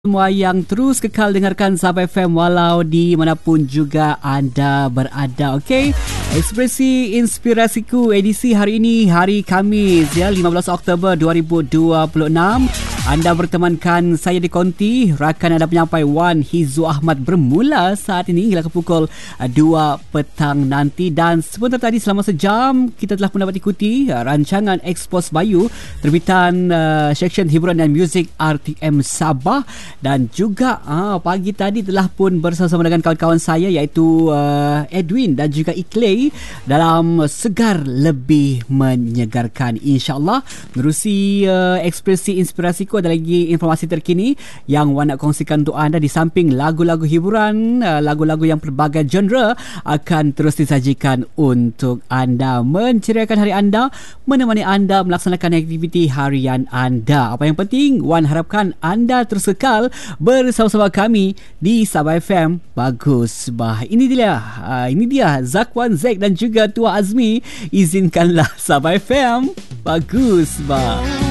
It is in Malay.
Semua yang terus kekal dengarkan Sabah FM walau di manapun juga anda berada. Okey, Ekspresi Inspirasiku edisi hari ini, hari Khamis 15 Oktober 2026. Anda bertemankan saya di Konti, rakan anda penyampai Wan Hizu Ahmad bermula saat ini hingga ke pukul 2 petang nanti. Dan sebentar tadi selama sejam kita telah pun dapat ikuti rancangan Expose Bayu terbitan seksyen hiburan dan muzik RTM Sabah. Dan juga pagi tadi telah pun bersama dengan kawan-kawan saya iaitu Edwin dan juga Iklay dalam Segar Lebih Menyegarkan. InsyaAllah menerusi Ekspresi Inspirasiku ada lagi informasi terkini yang Wan nak kongsikan untuk anda. Di samping lagu-lagu hiburan, lagu-lagu yang pelbagai genre akan terus disajikan untuk anda, menceriakan hari anda, menemani anda melaksanakan aktiviti harian anda. Apa yang penting, Wan harapkan anda terus kekal bersama-sama kami di Sabah FM Bagus Bah. Ini dia Zakwan Zack dan juga Tua Azmi. Izinkanlah Sabah FM Bagus Bah.